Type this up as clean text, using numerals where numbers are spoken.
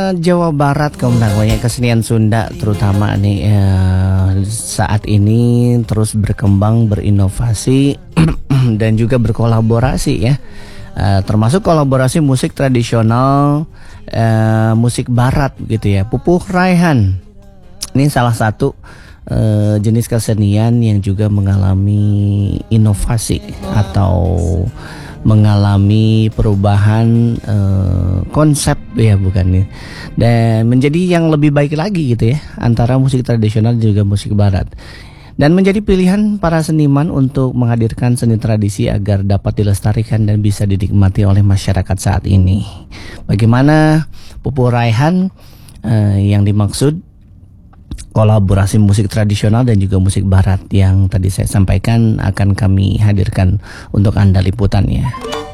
Jawa Barat banyak kesenian Sunda terutama nih saat ini terus berkembang, berinovasi dan juga berkolaborasi ya. Termasuk kolaborasi musik tradisional, musik barat gitu ya. Pupuh Raihan ini salah satu jenis kesenian yang juga mengalami inovasi atau mengalami perubahan konsep ya bukan nih, dan menjadi yang lebih baik lagi gitu ya antara musik tradisional dan juga musik barat, dan menjadi pilihan para seniman untuk menghadirkan seni tradisi agar dapat dilestarikan dan bisa dinikmati oleh masyarakat saat ini. Bagaimana Pupuh Raihan yang dimaksud kolaborasi musik tradisional dan juga musik barat yang tadi saya sampaikan akan kami hadirkan untuk Anda liputannya.